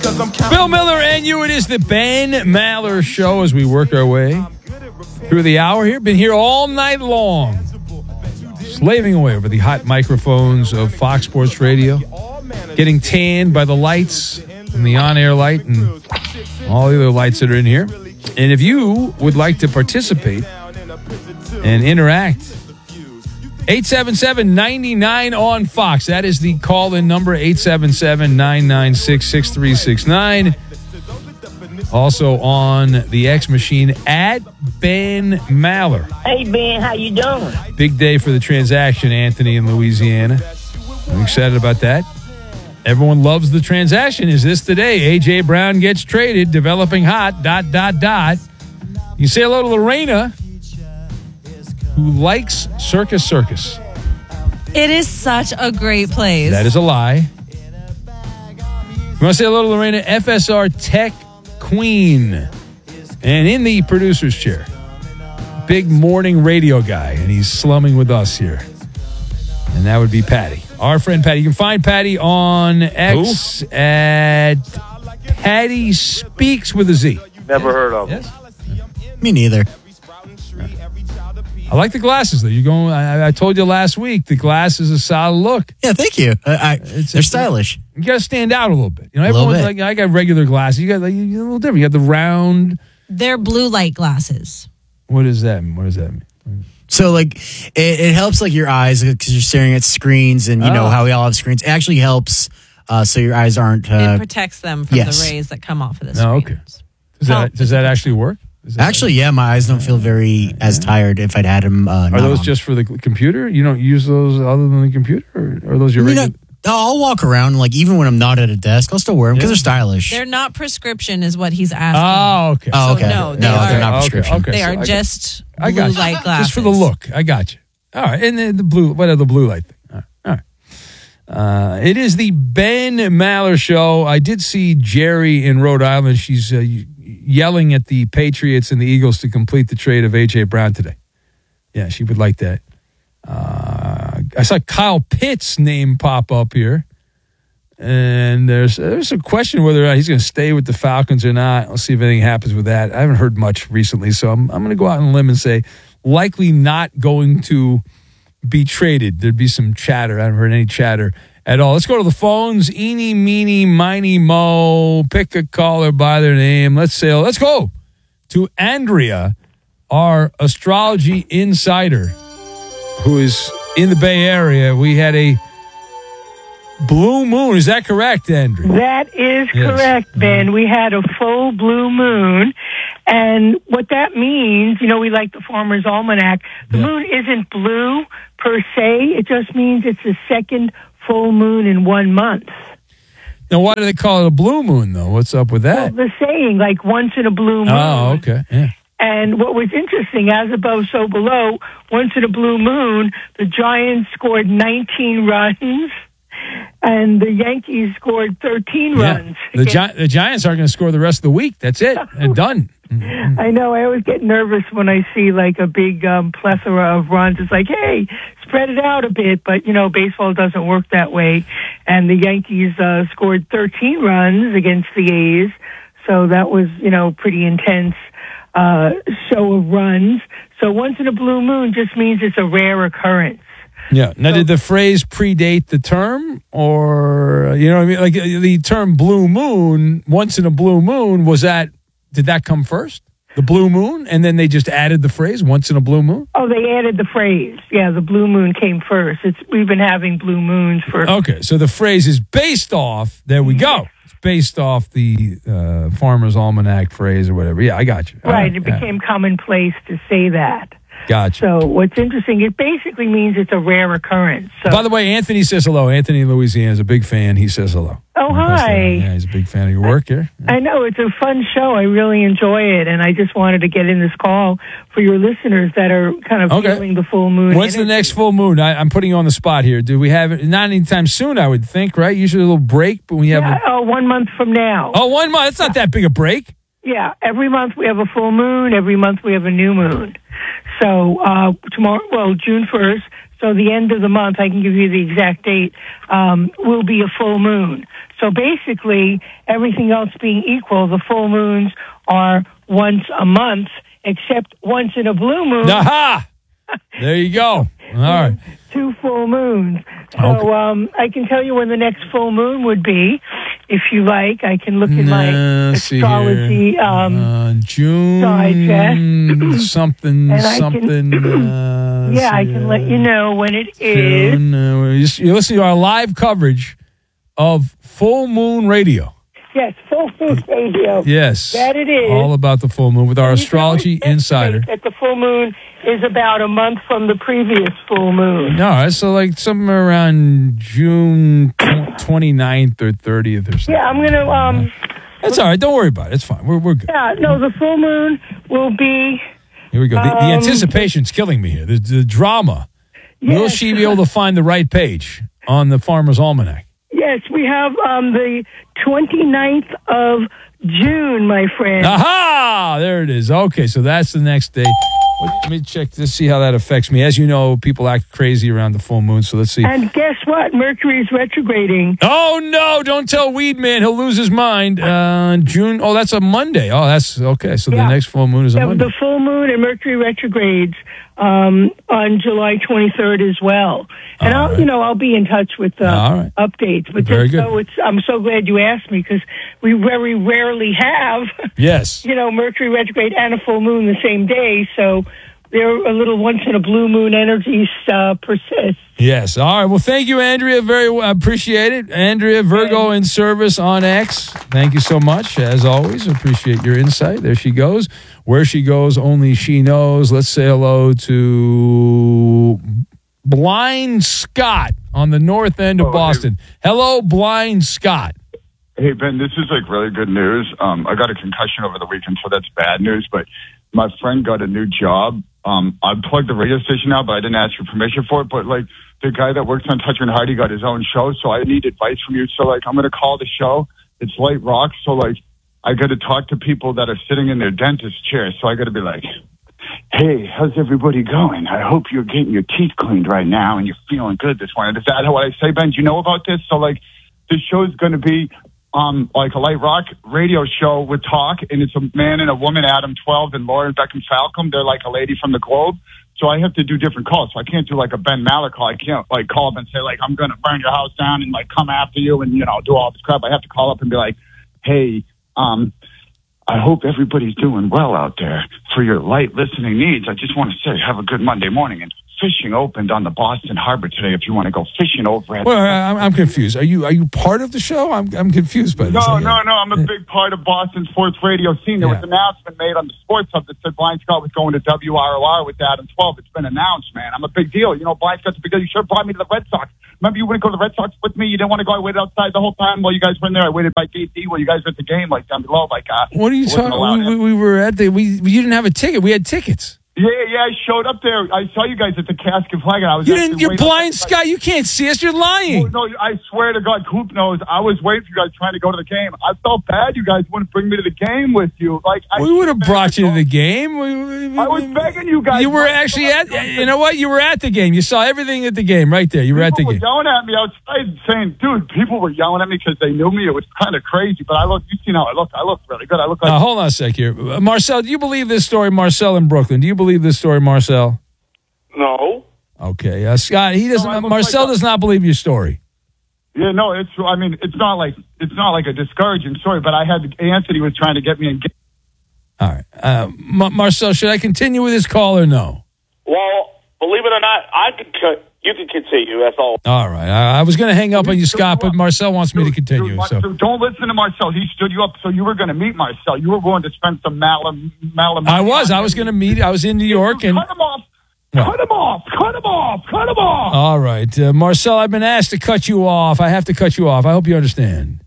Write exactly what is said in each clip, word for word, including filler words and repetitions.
Bill Miller and you. It is the Ben Maller Show as we work our way through the hour here. Been here all night long, slaving away over the hot microphones of Fox Sports Radio, getting tanned by the lights and the on-air light and all the other lights that are in here. And if you would like to participate and interact, eight seven seven, nine nine on Fox. That is the call-in number, eight seven seven, nine nine six, six three six nine. Also on the X machine, at Ben Maller. Hey, Ben, how you doing? Big day for the transaction, Anthony, in Louisiana. I'm excited about that. Everyone loves the transaction. Is this the day A J. Brown gets traded, developing hot, dot, dot, dot. You say hello to Lorena, who likes Circus Circus. It is such a great place. That is a lie. You want to say hello to Lorena, F S R Tech Queen. And in the producer's chair, big morning radio guy, and he's slumming with us here. And that would be Patty. Our friend Patty. You can find Patty on X Who? at Patty Speaks with a Z. Never heard of him. Yes? Me neither. I like the glasses, though. You're going. I, I told you last week the glasses is a solid look. Yeah, thank you. I, I, it's, they're it's, stylish. You got to stand out a little bit. You know, a little everyone's bit. like, I got regular glasses. You got like, you're a little different. You got the round. They're blue light glasses. What does that mean? What does that mean? So, like, it, it helps, like, your eyes because you're staring at screens, and you oh. know how we all have screens. It actually helps uh, so your eyes aren't. Uh, it protects them from yes. the rays that come off of the screen. Oh, okay. Does that does that actually work? That actually, yeah, my eyes don't feel very as tired if I'd had them. Uh, Are those on. just for the computer? You don't use those other than the computer, or are those your You regular? know, I'll walk around, like, even when I'm not at a desk, I'll still wear them because Yeah. they're stylish. They're not prescription, is what he's asking. Oh, okay. Oh, okay. So, no, they no, are- they're not Okay, prescription. okay. They so are I got- just I blue got you. light glasses. Just for the look. I got you. All right, and then the blue. What are the blue light thing? All right. All right. Uh, it is the Ben Maller Show. I did see Jerry in Rhode Island. She's uh, yelling at the Patriots and the Eagles to complete the trade of A J. Brown today. Yeah, she would like that. Uh, I saw Kyle Pitts' name pop up here. And there's there's a question whether or not he's going to stay with the Falcons or not. I'll see if anything happens with that. I haven't heard much recently, so I'm, I'm going to go out on a limb and say likely not going to be traded. There'd be some chatter. I haven't heard any chatter at all. Let's go to the phones. Eeny, meeny, miny, mo. Pick a caller by their name. Let's say, let's go to Andrea, our astrology insider, who is in the Bay Area. We had a blue moon. Is that correct, Andrea? That is Yes. correct, Ben. We had a full blue moon. And what that means, you know, we like the Farmer's Almanac. The Yeah. moon isn't blue per se. It just means it's the second full moon in one month. Now, why do they call it a blue moon, though? What's up with that? Well, the saying, like once in a blue moon. Oh, okay. Yeah. And what was interesting, as above, so below, once in a blue moon, the Giants scored nineteen runs. And the Yankees scored thirteen Yeah. runs. The, Gi- the Giants aren't going to score the rest of the week. That's it. And done. Mm-hmm. I know. I always get nervous when I see like a big um, plethora of runs. It's like, hey, spread it out a bit. But, you know, baseball doesn't work that way. And the Yankees uh, scored thirteen runs against the A's. So that was, you know, pretty intense uh, show of runs. So once in a blue moon just means it's a rare occurrence. Yeah. Now, did the phrase predate the term, or you know what I mean? Like uh, the term "blue moon," once in a blue moon, was that? Did that come first? The blue moon, and then they just added the phrase "once in a blue moon." Oh, they added the phrase. Yeah, the blue moon came first. It's we've been having blue moons for. Okay, so the phrase is based off. There we go. It's based off the uh, Farmer's Almanac phrase or whatever. Yeah, I got you. All Right, it yeah. became commonplace to say that. Gotcha. So what's interesting, it basically means it's a rare occurrence. So, By the way, Anthony says hello. Anthony in Louisiana is a big fan. He says hello. oh, hi. Yeah, he's a big fan of your work here. I know, it's a fun show. I really enjoy it, and I just wanted to get in this call for your listeners that are kind of Okay. feeling the full moon. When's the energy. next full moon? I, I'm putting you on the spot here. Do we have it? Not anytime soon, I would think, right? Usually a little break, but we have Yeah, a, oh, one month from now. oh, one month. It's not that big a break. Yeah, every month we have a full moon. Every month we have a new moon. So uh, tomorrow, well, June first, So the end of the month, I can give you the exact date, um, will be a full moon. So basically, everything else being equal, the full moons are once a month, except once in a blue moon. Aha! There you go. All right. Two full moons. So Okay. um, I can tell you when the next full moon would be, if you like. I can look in my Uh, see astrology. here. Um, uh, June digest. something And I can- something. uh, yeah, I see, can uh, let you know when it is. June, uh, you you listen to our live coverage of Full Moon Radio. Yes, full moon radio. Yes, That it is. all about the full moon with our You can astrology always insider. estimate that the full moon is about a month from the previous full moon. All right, so like somewhere around June twenty-ninth or thirtieth or something. Yeah, I'm going to, um, That's all right. Don't worry about it. It's fine. We're we're good. yeah, no, the full moon will be, Here we go. The, the Um, anticipation's killing me here. The, the drama. Will Yes. she be able to find the right page on the Farmer's Almanac? yes, we have um, the twenty-ninth of June, my friend. Aha! There it is. Okay, so that's the next day. Let me check to see how that affects me. As you know, people act crazy around the full moon, so let's see. And guess what? Mercury's retrograding. Oh, no, don't tell Weed Man. He'll lose his mind. Uh, June. Oh, that's a Monday. Oh, that's okay. So Yeah. the next full moon is a Yeah, Monday. the full moon and Mercury retrogrades um, on July twenty-third as well. And All I'll, right. you know, I'll be in touch with uh, All right. updates. But Very just good. so it's, I'm so glad you asked me because we very rarely have, Yes. you know, Mercury retrograde and a full moon the same day. So they're a little once in a blue moon energies uh, persist. Yes. All right. Well, thank you, Andrea. Very well. Appreciate it. Andrea, Virgo in Service on X. Thank you so much. As always, appreciate your insight. There she goes. Where she goes, only she knows. Let's say hello to Blind Scott on the north end of Oh, hey. Boston. Hello, Blind Scott. Hey, Ben, this is like really good news. Um, I got a concussion over the weekend, so that's bad news. But my friend got a new job. Um, I plugged the radio station now, but I didn't ask for permission for it. But like the guy that works on Toucher and Heidi got his own show, so I need advice from you. So like I'm going to call the show. It's Light Rock, so like I got to talk to people that are sitting in their dentist chairs. So I got to be like, hey, how's everybody going? I hope you're getting your teeth cleaned right now and you're feeling good this morning. Is that what I say, Ben? Do you know about this? So like this show is going to be um, like a light rock radio show with talk, and it's a man and a woman, Adam twelve and Lauren Beckham Falcom. They're like a lady from the Globe. So I have to do different calls. So I can't do like a Ben Maller call. I can't like call up and say like, I'm going to burn your house down and like come after you and, you know, do all this crap. I have to call up and be like, hey, um, I hope everybody's doing well out there. For your light listening needs, I just want to say have a good Monday morning. And fishing opened on the Boston Harbor today if you want to go fishing over at Well, I'm, I'm confused. Are you are you part of the show? I'm I'm confused by this. No, no, no. I'm a big part of Boston sports radio scene. There Yeah. was an announcement made on the Sports Hub that said Blind Scott was going to W R O R with Adam twelve. It's been announced, man. I'm a big deal. You know, Blind Scott's a big deal. You should have brought me to the Red Sox. Remember, you wouldn't go to the Red Sox with me. You didn't want to go. I waited outside the whole time while you guys were in there. I waited by gate D while you guys were at the game, like down below. Like, uh, What are you wasn't allowed talking? We, in. we, we were at the. We you didn't have a ticket. We had tickets. Yeah, yeah, I showed up there. I saw you guys at the Casket Flag, and I was. You actually didn't. You're waiting blind, outside. Scott. You can't see us. You're lying. Oh, no, I swear to God, Coop knows. I was waiting for you guys trying to go to the game. I felt bad you guys wouldn't bring me to the game with you. Like I We would have brought you to the game. We, we, I was begging you guys. You were actually at. You know what? You were at the game. You saw everything at the game right there. You were at the People were game. yelling at me outside, saying, "Dude, people were yelling at me because they knew me." It was kind of crazy, but I look. You seen how I look? I look really good. I look like. Now, hold on a sec here, Uh, Marcel. Do you believe this story, Marcel in Brooklyn? Do you believe this story, Marcel? No. Okay, uh, Scott. He doesn't. No, I look Marcel like a- does not believe your story. Yeah, no, it's. I mean, it's not like it's not like a discouraging story, but I had Anthony was trying to get me in. All right, uh, M- Marcel. Should I continue with this call or no? Well, believe it or not, I could. Co- you can continue. That's all. All right. I, I was going to hang up on you, Scott, but Marcel wants me to continue. Dude, So dude, don't listen to Marcel. He stood you up, so you were going to meet Marcel. You were going to spend some malam malam. I was. I was going to meet. I was in New York, and cut him off. What? Cut him off. Cut him off. Cut him off. all right, uh, Marcel. I've been asked to cut you off. I have to cut you off. I hope you understand.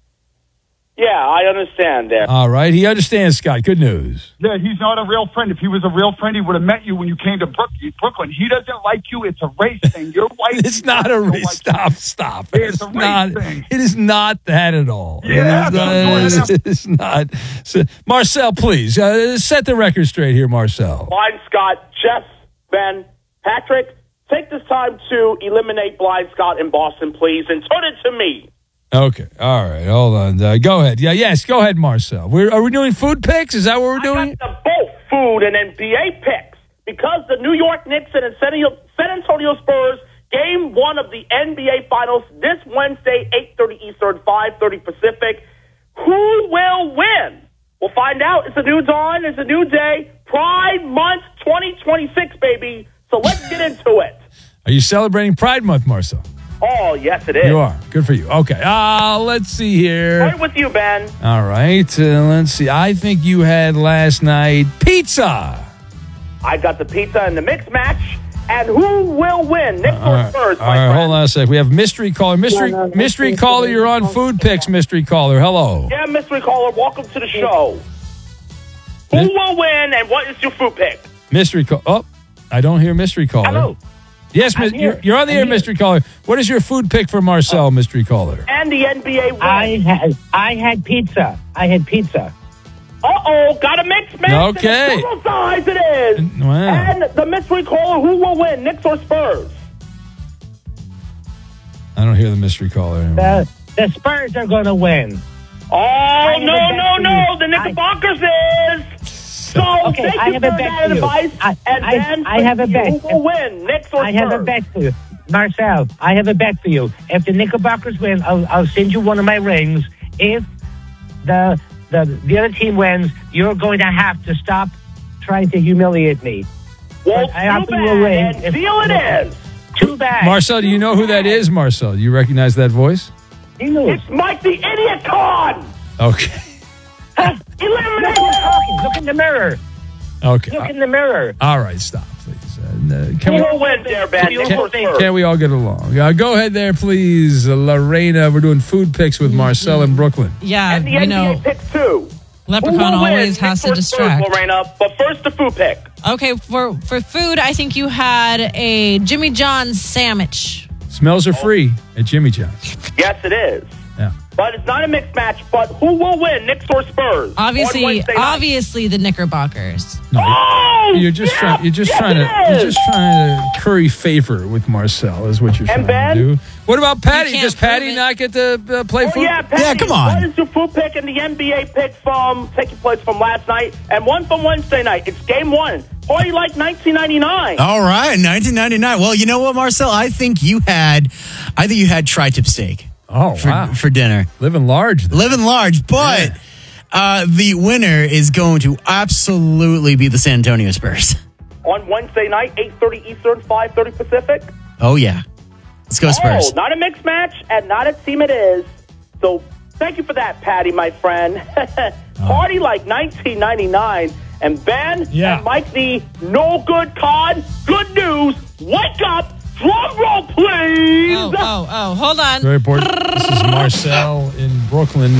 Yeah, I understand that. All right, he understands, Scott. Good news. Yeah, he's not a real friend. If he was a real friend, he would have met you when you came to Brook- Brooklyn. He doesn't like you. It's a race thing. You're white. It's not a Don't race. like Stop. Stop. Yeah, it's a race not. thing. It is not that at all. Yeah, it that's is not. It's not. So, Marcel, please uh, set the record straight here, Marcel. Blind Scott, Jeff, Ben, Patrick, take this time to eliminate Blind Scott in Boston, please, and turn it to me. Okay. All right. Hold on. Uh, go ahead. Yeah. Yes. Go ahead, Marcel. We're, are we doing food picks? Is that what we're doing? I got the both food and N B A picks because the New York Knicks and San Antonio Spurs game one of the N B A Finals this Wednesday, eight thirty Eastern, five thirty Pacific. Who will win? We'll find out. It's a new dawn. It's a new day. Pride Month twenty twenty-six, baby. So let's get into it. Are you celebrating Pride Month, Marcel? Oh, yes, it is. You are. Good for you. Okay. Uh, let's see here. Right with you, Ben. All right. Uh, let's see. I think you had last night pizza. I got the pizza in the mixed match. And who will win? Knicks All or right. Spurs, my All right. friend? Hold on a sec. We have mystery caller. Mystery No, no, mystery mystery caller. caller. You're on food picks, mystery caller. Hello. Yeah, mystery caller, welcome to the show. Who Mi- will win, and what is your food pick? Mystery call. Oh, I don't hear mystery caller. Hello. Yes, I'm mis- here. you're, you're on the I'm air, here. mystery caller. What is your food pick for Marcel, mystery caller? And the N B A win. I had I had pizza. I had pizza. Uh-oh, got a mixed match. Okay. And double size it is. Wow. And the mystery caller, who will win, Knicks or Spurs? I don't hear the mystery caller anymore. The the Spurs are going to win. Oh, have no, a bet no, for no. you. The Knickerbockers is. So Okay, thank I you have for a bet that for you. advice. I- and I- then I have a who bet. will win, Knicks or I have a Spurs? bet for you, Marcel. I have a bet for you. If the Knickerbockers win, I'll, I'll send you one of my rings. If the the the other team wins, you're going to have to stop trying to humiliate me. Well, I have too to bad, win. and If- deal it is. Too bad. Marcel, do you know who that is, Marcel? Do you recognize that voice? You lose. It's Mike the Idiot Con. Okay. Eliminate Look, him. look in the mirror. Okay. Look in the mirror. All right, stop, please. Uh, uh, can, Who we, will win there, Ben? Knicks or can, Spurs? can we all get along? Uh, go ahead there, please. Uh, Lorena, we're doing food picks with Marcel in Brooklyn. Yeah, And the you N B A know, picks too. Leprechaun Who will win, always has Knicks to or Spurs, distract. Lorena, but first the food pick. Okay, for for food, I think you had a Jimmy John's sandwich. Smells are free at Jimmy John's. Yes, it is. Yeah. But it's not a mixed match. But who will win, Knicks or Spurs? On Obviously, Wednesday night? obviously the Knickerbockers. No, Oh, you're just yes, trying. You're just yes, trying to. it You're is. just trying to curry favor with Marcel. Is what you're And trying Ben? to do. What about Patty? can't Does Patty prove it. not get to uh, play Oh, food? yeah, Patty, Yeah, come on. What is your food pick and the N B A pick from taking place from last night and one from Wednesday night? It's game one. Party like nineteen ninety-nine. All right, nineteen ninety-nine. Well, you know what, Marcel? I think you had, I think you had tri-tip steak Oh for, wow, for dinner. living large. then. Living large, but Yeah. uh, the winner is going to absolutely be the San Antonio Spurs. On Wednesday night, eight thirty Eastern, five thirty Pacific. Oh yeah, let's go Spurs. Oh, not a mixed match and not a team it is. So thank you for that, Patty, my friend. Party like nineteen ninety-nine. And Ben Yeah. and Mike the no good con. Good news. Wake up. Drum roll, please. Oh, oh, oh, hold on. Very important. This is Marcel in Brooklyn.